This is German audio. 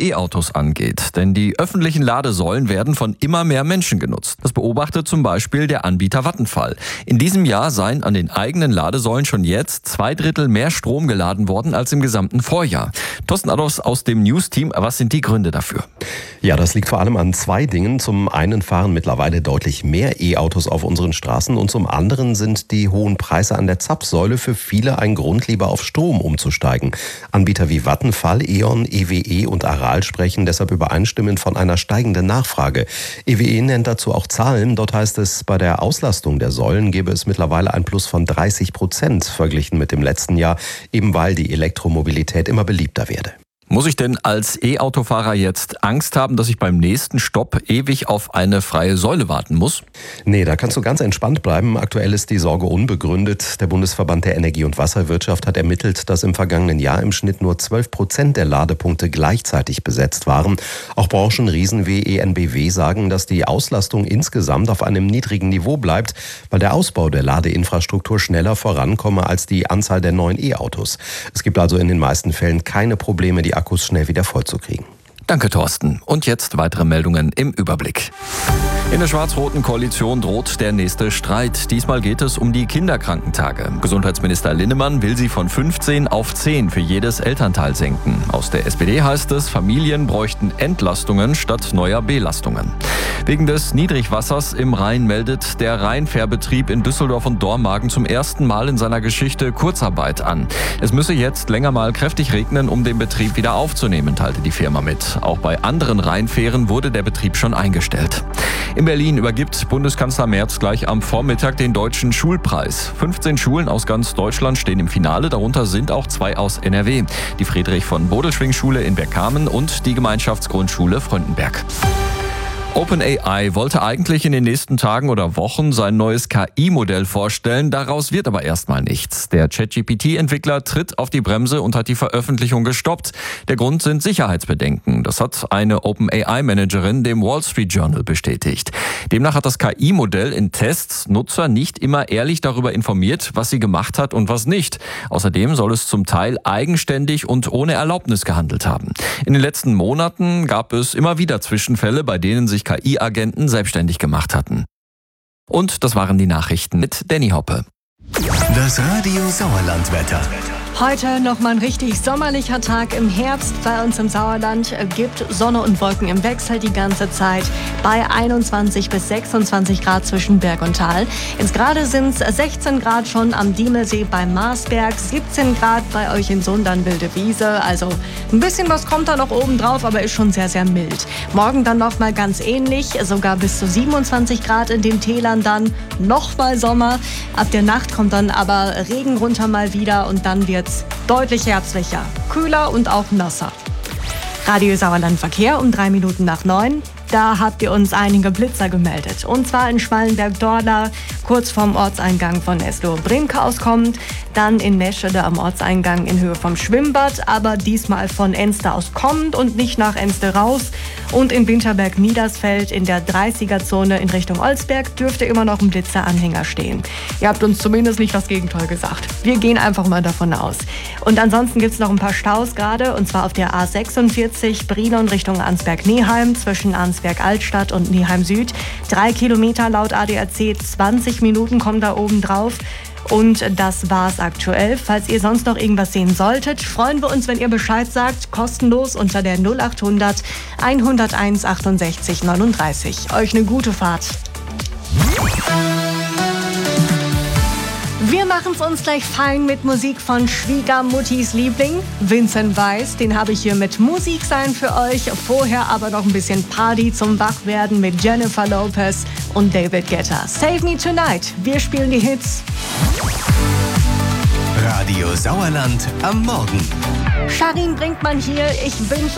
E-Autos angeht. Denn die öffentlichen Ladesäulen werden von immer mehr Menschen genutzt. Das beobachtet zum Beispiel der Anbieter Vattenfall. In diesem Jahr seien an den eigenen Ladesäulen schon jetzt 2/3 mehr Strom geladen worden als im gesamten Vorjahr. Thorsten Adolfs aus dem News-Team, was sind die Gründe dafür? Ja, das liegt vor allem an zwei Dingen. Zum einen fahren mittlerweile deutlich mehr E-Autos auf unseren Straßen und zum anderen sind die hohen Preise an der Zapfsäule für viele ein Grund, lieber auf Strom umzusteigen. Anbieter wie Vattenfall, E.ON, EWE und Aral sprechen deshalb übereinstimmend von einer steigenden Nachfrage. EWE nennt dazu auch Zahlen. Dort heißt es, bei der Auslastung der Säulen gäbe es mittlerweile ein Plus von 30% verglichen mit dem letzten Jahr, eben weil die Elektromobilität immer beliebter werde. Muss ich denn als E-Autofahrer jetzt Angst haben, dass ich beim nächsten Stopp ewig auf eine freie Säule warten muss? Nee, da kannst du ganz entspannt bleiben. Aktuell ist die Sorge unbegründet. Der Bundesverband der Energie- und Wasserwirtschaft hat ermittelt, dass im vergangenen Jahr im Schnitt nur 12% der Ladepunkte gleichzeitig besetzt waren. Auch Branchenriesen wie EnBW sagen, dass die Auslastung insgesamt auf einem niedrigen Niveau bleibt, weil der Ausbau der Ladeinfrastruktur schneller vorankomme als die Anzahl der neuen E-Autos. Es gibt also in den meisten Fällen keine Probleme, die Akkus schnell wieder vollzukriegen. Danke, Thorsten. Und jetzt weitere Meldungen im Überblick. In der schwarz-roten Koalition droht der nächste Streit. Diesmal geht es um die Kinderkrankentage. Gesundheitsminister Linnemann will sie von 15 auf 10 für jedes Elternteil senken. Aus der SPD heißt es, Familien bräuchten Entlastungen statt neuer Belastungen. Wegen des Niedrigwassers im Rhein meldet der Rheinfährbetrieb in Düsseldorf und Dormagen zum ersten Mal in seiner Geschichte Kurzarbeit an. Es müsse jetzt länger mal kräftig regnen, um den Betrieb wieder aufzunehmen, teilte die Firma mit. Auch bei anderen Rheinfähren wurde der Betrieb schon eingestellt. In Berlin übergibt Bundeskanzler Merz gleich am Vormittag den Deutschen Schulpreis. 15 Schulen aus ganz Deutschland stehen im Finale, darunter sind auch 2 aus NRW. Die Friedrich-von-Bodelschwingh-Schule in Bergkamen und die Gemeinschaftsgrundschule Fröndenberg. OpenAI wollte eigentlich in den nächsten Tagen oder Wochen sein neues KI-Modell vorstellen, daraus wird aber erstmal nichts. Der ChatGPT-Entwickler tritt auf die Bremse und hat die Veröffentlichung gestoppt. Der Grund sind Sicherheitsbedenken. Das hat eine OpenAI-Managerin dem Wall Street Journal bestätigt. Demnach hat das KI-Modell in Tests Nutzer nicht immer ehrlich darüber informiert, was sie gemacht hat und was nicht. Außerdem soll es zum Teil eigenständig und ohne Erlaubnis gehandelt haben. In den letzten Monaten gab es immer wieder Zwischenfälle, bei denen sich KI-Agenten selbstständig gemacht hatten. Und das waren die Nachrichten mit Danny Hoppe. Das Radio Sauerland-Wetter. Heute nochmal ein richtig sommerlicher Tag im Herbst. Bei uns im Sauerland gibt Sonne und Wolken im Wechsel die ganze Zeit bei 21 bis 26 Grad zwischen Berg und Tal. Jetzt gerade sind es 16 Grad schon am Diemelsee beim Marsberg, 17 Grad bei euch in Sundern Wilde Wiese. Also ein bisschen was kommt da noch oben drauf, aber ist schon sehr, sehr mild. Morgen dann nochmal ganz ähnlich, sogar bis zu 27 Grad in den Tälern dann. Nochmal Sommer. Ab der Nacht kommt dann aber Regen runter mal wieder und dann wird deutlich herbstlicher, kühler und auch nasser. Radio Sauerland Verkehr um 3 Minuten nach 9. Da habt ihr uns einige Blitzer gemeldet. Und zwar in Schmallenberg-Dorla, kurz vorm Ortseingang von Eslohe-Brinke auskommend. Dann in Meschede am Ortseingang in Höhe vom Schwimmbad, aber diesmal von Enste aus kommend und nicht nach Enste raus. Und in Winterberg-Niedersfeld in der 30er-Zone in Richtung Olsberg dürfte immer noch ein Blitzeranhänger stehen. Ihr habt uns zumindest nicht das Gegenteil gesagt. Wir gehen einfach mal davon aus. Und ansonsten gibt es noch ein paar Staus gerade, und zwar auf der A46 Brilon Richtung Arnsberg-Neheim zwischen Arnsberg-Altstadt und Neheim Süd. 3 Kilometer laut ADAC, 20 Minuten kommen da oben drauf. Und das war's aktuell. Falls ihr sonst noch irgendwas sehen solltet, freuen wir uns, wenn ihr Bescheid sagt. Kostenlos unter der 0800 101 68 39. Euch eine gute Fahrt. Wir machen es uns gleich fein mit Musik von Schwiegermuttis Liebling, Vincent Weiss. Den habe ich hier mit Musik sein für euch. Vorher aber noch ein bisschen Party zum Wachwerden mit Jennifer Lopez und David Guetta. Save Me Tonight. Wir spielen die Hits. Radio Sauerland am Morgen. Sharin Brinkmann hier. Ich wünsche